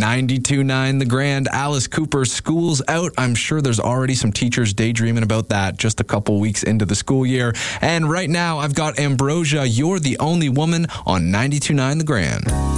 92.9 The Grand, Alice Cooper, school's out. I'm sure there's already some teachers daydreaming about that just a couple weeks into the school year. And right now, I've got Ambrosia, You're the Only Woman on 92.9 The Grand.